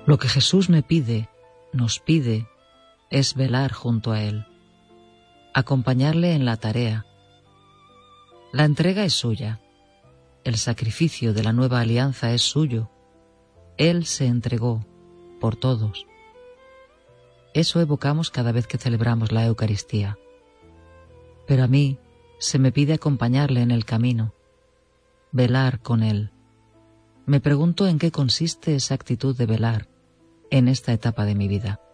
Lo que Jesús nos pide, es velar junto a Él, acompañarle en la tarea. La entrega es suya, el sacrificio de la nueva alianza es suyo. Él se entregó por todos. Eso evocamos cada vez que celebramos la Eucaristía. Pero a mí se me pide acompañarle en el camino, velar con Él. Me pregunto en qué consiste esa actitud de velar en esta etapa de mi vida.